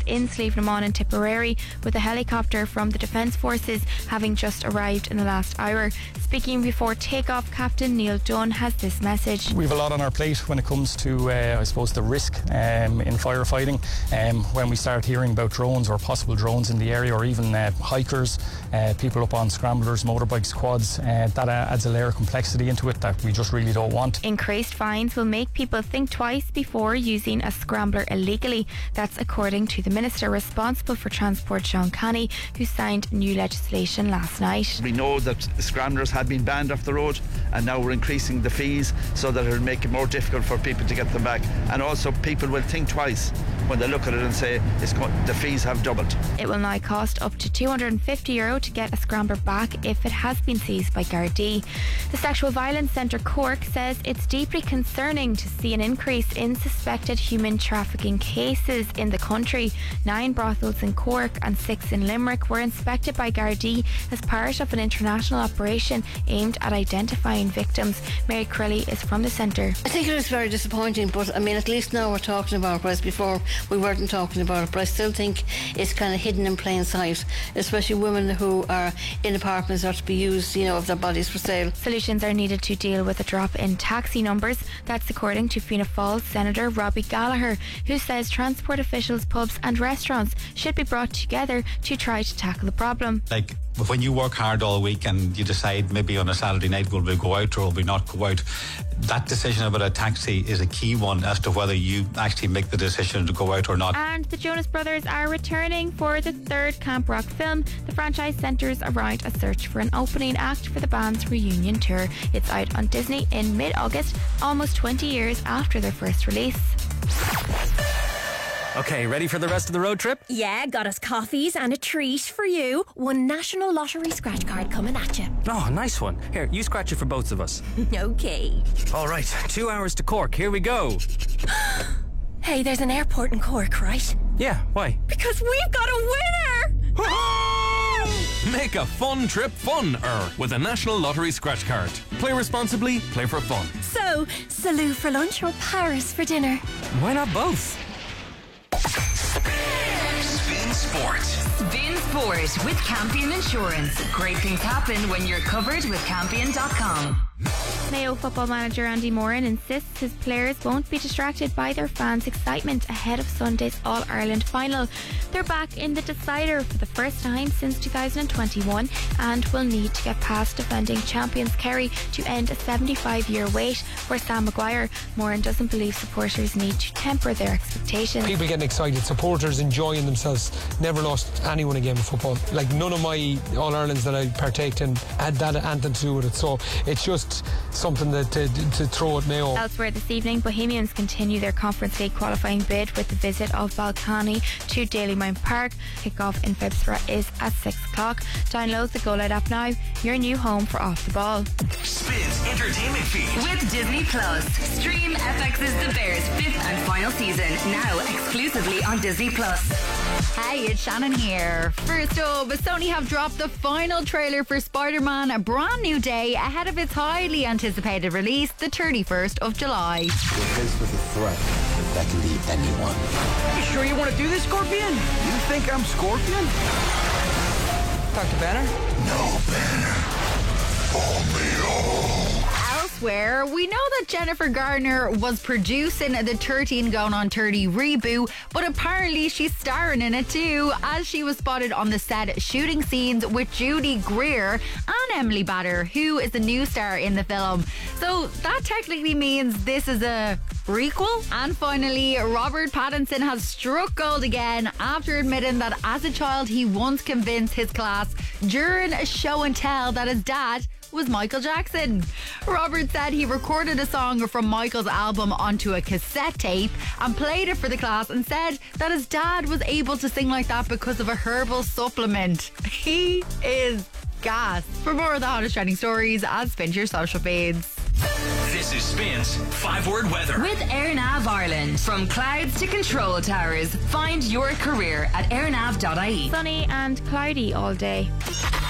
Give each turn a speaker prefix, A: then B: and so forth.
A: in Slievenamon and Tipperary, with a helicopter from the Defence Forces having just arrived in the last hour. Speaking before takeoff, Captain Neil Dunn has this message.
B: We have a lot on our plate when it comes to, I suppose, the risk in firefighting. When we start hearing about drones or possible drones in the area, or even hikers, people up on scramblers, motorbikes, quads, that adds a layer of complexity into it that we just really don't want.
A: Increased fines will make people think twice before using a scrambler illegally. That's according to the Minister responsible for Transport, Sean Canny, who signed new legislation last night.
C: We know that scramblers had been banned off the road, and now we're increasing the fees so that it'll make it more difficult for people to get them back. And also people will think twice when they look at it and say the fees have doubled.
A: It will now cost up to €250 to get a scrambler back if it has been seized by Gardaí. The Sexual Violence Centre Cork says it's deeply concerning to see an increase in suspected human trafficking cases in the country. 9 brothels in Cork and 6 in Limerick were inspected by Gardaí as part of an international operation aimed at identifying victims. Mary Crilley is from the centre.
D: I think it was very disappointing, but I mean, at least now we're talking about it, whereas before we weren't talking about it. But I still think it's kind of hidden in plain sight, especially women who are in apartments are to be used, of their bodies for sale.
A: Solutions are needed to deal with a drop in taxi numbers. That's according to Fianna Fáil Senator Robbie Gallagher, who says transport officials, pubs and restaurants should be brought together to try to tackle the problem.
E: Like when you work hard all week and you decide maybe on a Saturday night will we go out or will we not go out, that decision about a taxi is a key one as to whether you actually make the decision to go out or not.
A: And the Jonas Brothers are returning for the 3rd Camp Rock film. The franchise centres around a search for an opening act for the band's reunion tour. It's out on Disney in mid-August, almost 20 years after their first release.
F: Okay, ready for the rest of the road trip?
G: Yeah, got us coffees and a treat for you. One National Lottery scratch card coming at you.
F: Oh, nice one. Here, you scratch it for both of us.
G: Okay.
F: All right, 2 hours to Cork. Here we go.
G: Hey, there's an airport in Cork, right?
F: Yeah, why?
G: Because we've got a winner!
H: Make a fun trip fun-er with a National Lottery scratch card. Play responsibly, play for fun.
G: So, Salou for lunch or Paris for dinner?
F: Why not both?
I: Spin Sport.
J: Spin Sport with Campion Insurance. Great things happen when you're covered with Campion.com.
A: Mayo football manager Andy Moran insists his players won't be distracted by their fans' excitement ahead of Sunday's All-Ireland final. They're back in the decider for the first time since 2021 and will need to get past defending champions Kerry to end a 75-year wait for Sam Maguire. Moran doesn't believe supporters need to temper their expectations.
K: People getting excited, supporters enjoying themselves. Never lost anyone a game of football. Like, none of my All-Irelands that I partaked in had that anything to do with it, so it's just something that to throw at Mayo.
A: Elsewhere this evening, Bohemians continue their Conference League qualifying bid with the visit of Balcony to Dalymount Park. Kick-off in Phibsborough is at 6 o'clock. Download the Go Loud app now, your new home for Off the Ball.
I: Spins entertainment feed
J: with Disney Plus. Stream FX's The Bears' 5th and final season, now exclusively on Disney Plus.
L: Hey, it's Shannon here. First up, Sony have dropped the final trailer for Spider-Man A Brand New Day ahead of its highly anticipated release, the 31st of July.
M: You're faced with a threat that can be anyone.
N: You sure you want to do this, Scorpion? You think I'm Scorpion? Dr. Banner?
I: No Banner. Only all.
L: Elsewhere, we know that Jennifer Garner was producing the 13 Going on 30 reboot, but apparently she's starring in it too, as she was spotted on the set shooting scenes with Judy Greer and Emily Batter, who is the new star in the film. So that technically means this is a prequel. And finally, Robert Pattinson has struck gold again after admitting that as a child he once convinced his class during a show and tell that his dad was Michael Jackson. Robert said he recorded a song from Michael's album onto a cassette tape and played it for the class and said that his dad was able to sing like that because of a herbal supplement. He is gas. For more of the hottest trending stories, add Spin to your social feeds.
I: This is Spin's 5-word weather.
J: With AirNav Ireland. From clouds to control towers, find your career at airnav.ie.
A: Sunny and cloudy all day.